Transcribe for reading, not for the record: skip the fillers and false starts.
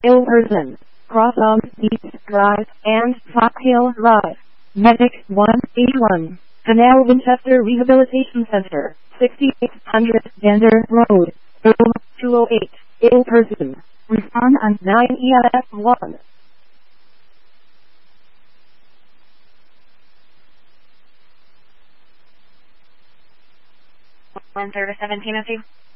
Ill person. Cross on East Drive and Fox Hill Drive. Medic 181. Canal Winchester Rehabilitation Center. 6800 Bender Road. Room 208. Ill person. Respond on 9 EMS 1. 1 service 1702.